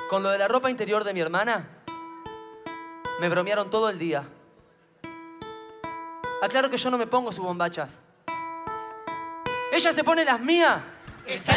Con lo de la ropa interior de mi hermana, me bromearon todo el día. Aclaro que yo no me pongo sus bombachas. Ella se pone las mías. Está